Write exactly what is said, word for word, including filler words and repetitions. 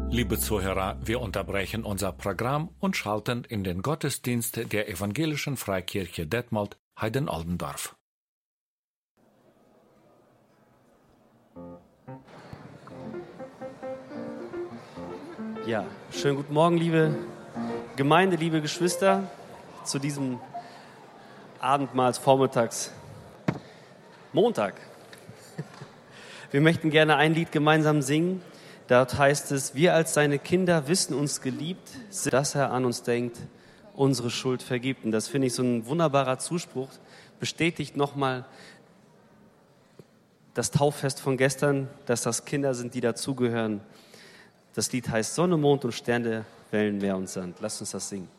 Liebe Zuhörer, wir unterbrechen unser Programm und schalten in den Gottesdienst der Evangelischen Freikirche Detmold, Heiden-Oldendorf. Ja, schönen guten Morgen, liebe Gemeinde, liebe Geschwister, zu diesem Abendmahlsvormittags Montag. Wir möchten gerne ein Lied gemeinsam singen. Dort heißt es: Wir als seine Kinder wissen uns geliebt, dass er an uns denkt, unsere Schuld vergibt. Und das finde ich so ein wunderbarer Zuspruch. Bestätigt nochmal das Tauffest von gestern, dass das Kinder sind, die dazugehören. Das Lied heißt Sonne, Mond und Sterne, Wellen, Meer und Sand. Lasst uns das singen.